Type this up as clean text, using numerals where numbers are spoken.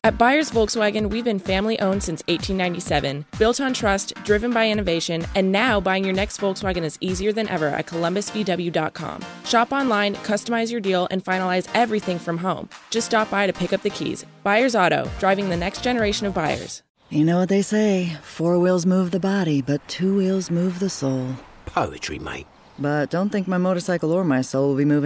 At Byers Volkswagen, we've been family-owned since 1897, built on trust, driven by innovation, and now buying your next Volkswagen is easier than ever at columbusvw.com. Shop online, customize your deal, and finalize everything from home. Just stop by to pick up the keys. Byers Auto, driving the next generation of buyers. You know what they say, 4 wheels move the body, but 2 wheels move the soul. Poetry, mate. But don't think my motorcycle or my soul will be moving